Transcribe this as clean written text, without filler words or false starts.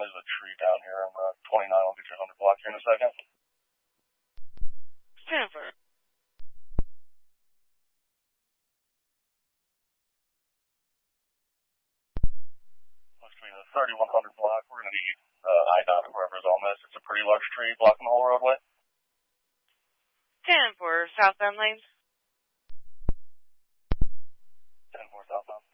There's a tree down here on the 29. I'll get your 100 block here in a second. Stanford. Looks to be the 3100 block. We're going to need IDOT, whoever's on this. It's a pretty large tree blocking the whole roadway. 10-4, southbound lanes. 10-4 southbound.